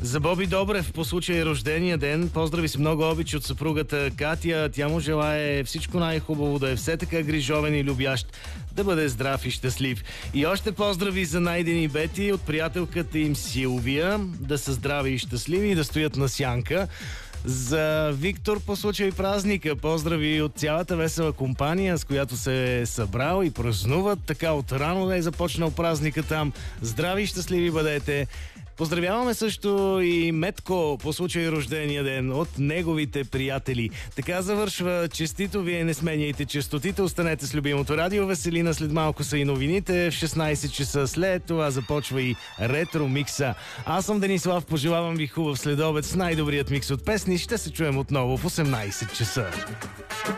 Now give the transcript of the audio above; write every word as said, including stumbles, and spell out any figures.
За Боби Добрев по случай рождения ден. Поздрави с много обич от съпругата Катя. Тя му желае всичко най-хубаво, да е все така грижовен и любящ, да бъде здрав и щастлив. И още поздрави за Найден и Бети от приятелката им Силвия. Да са здрави и щастливи и да стоят на сянка. За Виктор по случай празника. Поздрави от цялата весела компания, с която се е събрал и празнуват. Така от рано да е започнал празника там. Здрави и щастливи бъдете! Поздравяваме също и Метко по случай рождения ден от неговите приятели. Така завършва честито. Вие не сменяйте честотите. Останете с любимото радио Веселина. След малко са и новините. В шестнайсет часа след това започва и ретро микса. Аз съм Денислав. Пожелавам ви хубав следобед с най-добрият микс от песни. Ще се чуем отново в осемнайсет часа.